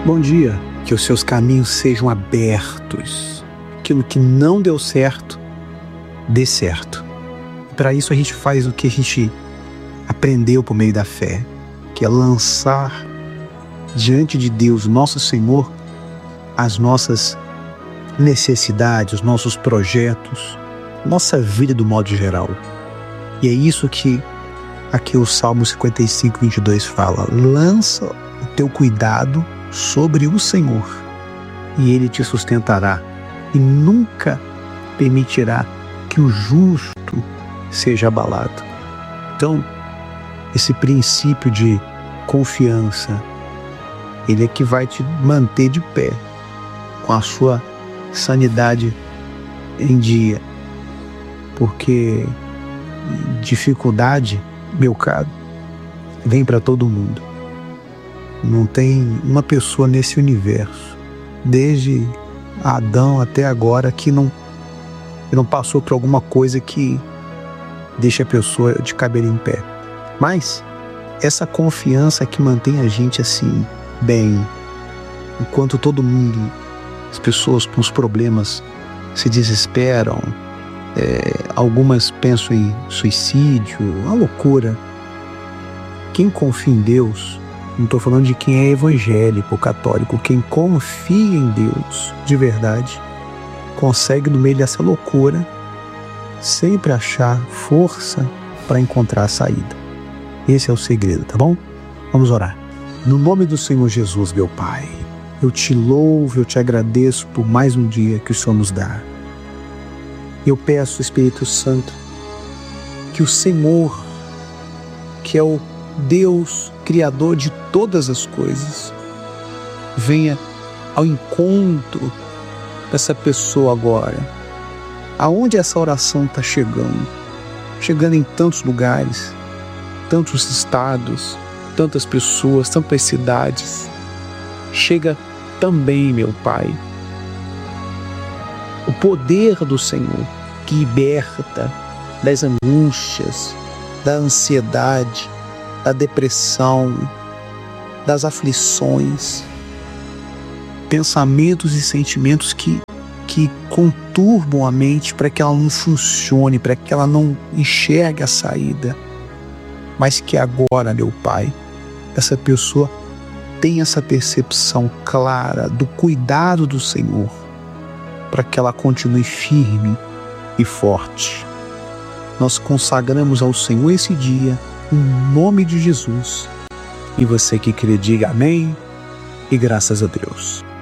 Bom dia, que os seus caminhos sejam abertos. Aquilo que não deu certo, dê certo. Para isso a gente faz o que a gente aprendeu por meio da fé, que é lançar diante de Deus, nosso Senhor, as nossas necessidades, os nossos projetos, nossa vida do modo geral. E é isso que aqui o Salmo 55, 22 fala: lança o teu cuidado sobre o Senhor, e Ele te sustentará, e nunca permitirá que o justo seja abalado. Então, esse princípio de confiança, ele é que vai te manter de pé, com a sua sanidade em dia, porque dificuldade, meu caro, vem para todo mundo. Não tem uma pessoa nesse universo, desde Adão até agora, que não passou por alguma coisa que deixa a pessoa de cabelo em pé. Mas essa confiança que mantém a gente assim, bem, enquanto todo mundo, as pessoas com os problemas se desesperam, algumas pensam em suicídio, uma loucura. Quem confia em Deus, não estou falando de quem é evangélico, católico, quem confia em Deus de verdade, consegue no meio dessa loucura sempre achar força para encontrar a saída. Esse é o segredo, tá bom? Vamos orar. No nome do Senhor Jesus, meu Pai, eu te louvo, eu te agradeço por mais um dia que o Senhor nos dá. Eu peço, Espírito Santo, que o Senhor, que é o Deus Criador de todas as coisas, venha ao encontro dessa pessoa agora. Aonde essa oração está chegando? Chegando em tantos lugares, tantos estados, tantas pessoas, tantas cidades. Chega também, meu Pai, o poder do Senhor que liberta das angústias, da ansiedade, da depressão, das aflições, pensamentos e sentimentos que conturbam a mente para que ela não funcione, para que ela não enxergue a saída. Mas que agora, meu Pai, essa pessoa tenha essa percepção clara do cuidado do Senhor, para que ela continue firme e forte. Nós consagramos ao Senhor esse dia, em nome de Jesus. E você que crê, diga amém e graças a Deus.